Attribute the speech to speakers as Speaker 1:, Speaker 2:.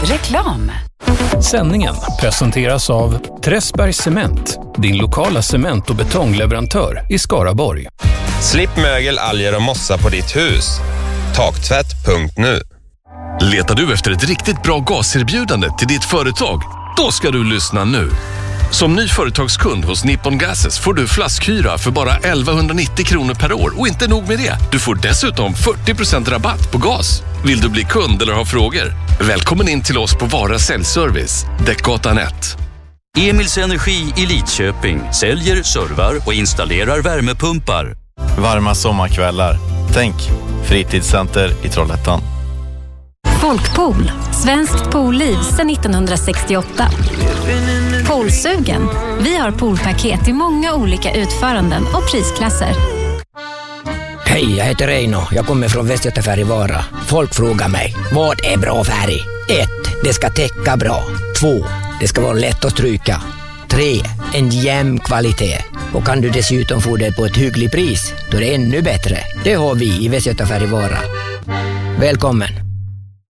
Speaker 1: Reklam.
Speaker 2: Sändningen presenteras av Träsbergs Cement, din lokala cement- och betongleverantör i Skaraborg.
Speaker 3: Slipp mögel, alger och mossa på ditt hus. Taktvätt.nu.
Speaker 4: Letar du efter ett riktigt bra gaserbjudande till ditt företag? Då ska du lyssna nu. Som ny företagskund hos Nippon Gases får du flaskhyra för bara 1190 kronor per år. Och inte nog med det, du får dessutom 40% rabatt på gas. Vill du bli kund eller ha frågor? Välkommen in till oss på Vara Säljservice, Däckgatan 1.
Speaker 5: Emils Energi i Lidköping säljer, servar och installerar värmepumpar.
Speaker 6: Varma sommarkvällar. Tänk, fritidscenter i Trollhättan.
Speaker 7: Folkpool, svenskt poolliv sedan 1968. Poolsugen. Vi har poolpaket i många olika utföranden och prisklasser.
Speaker 8: Hej, jag heter Reino. Jag kommer från Västgötafärg i Vara. Folk frågar mig, vad är bra färg? 1. Det ska täcka bra. 2. Det ska vara lätt att stryka. 3. En jämn kvalitet. Och kan du dessutom få det på ett hyggligt pris, då är det ännu bättre. Det har vi i Västgötafärg i Vara. Välkommen!